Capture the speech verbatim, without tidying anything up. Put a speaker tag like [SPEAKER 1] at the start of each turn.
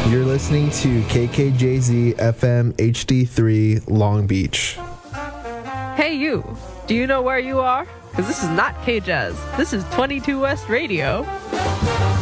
[SPEAKER 1] You're listening to K K J Z F M H D three Long Beach.
[SPEAKER 2] Hey you, do you know where you are? Because this is not K-Jazz. This is twenty-two West Radio.